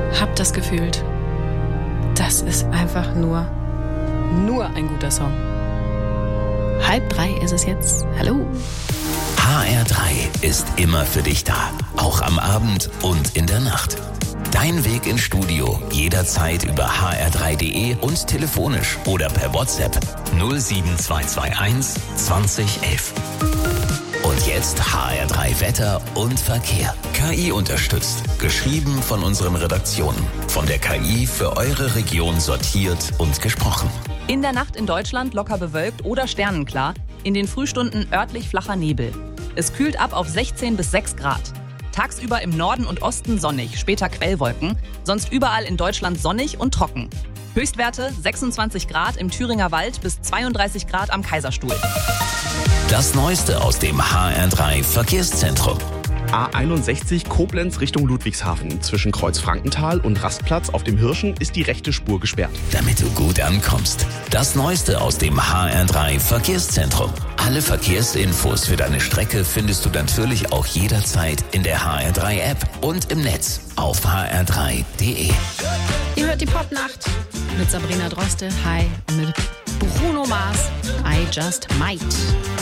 Hab das gefühlt. Das ist einfach nur ein guter Song. 2:30 ist es jetzt. Hallo. HR3 ist immer für dich da. Auch am Abend und in der Nacht. Dein Weg ins Studio jederzeit über hr3.de und telefonisch oder per WhatsApp 07221 2011. Und jetzt HR3 Wetter und Verkehr. KI unterstützt. Geschrieben von unseren Redaktionen. Von der KI für eure Region sortiert und gesprochen. In der Nacht in Deutschland locker bewölkt oder sternenklar. In den Frühstunden örtlich flacher Nebel. Es kühlt ab auf 16 bis 6 Grad. Tagsüber im Norden und Osten sonnig, später Quellwolken. Sonst überall in Deutschland sonnig und trocken. Höchstwerte 26 Grad im Thüringer Wald bis 32 Grad am Kaiserstuhl. Das Neueste aus dem HR3 Verkehrszentrum. A61 Koblenz Richtung Ludwigshafen. Zwischen Kreuz Frankenthal und Rastplatz auf dem Hirschen ist die rechte Spur gesperrt. Damit du gut ankommst. Das Neueste aus dem HR3 Verkehrszentrum. Alle Verkehrsinfos für deine Strecke findest du natürlich auch jederzeit in der HR3 App und im Netz auf hr3.de. Ihr hört die Popnacht mit Sabrina Droste, hi, und mit Bruno Mars, I Just Might.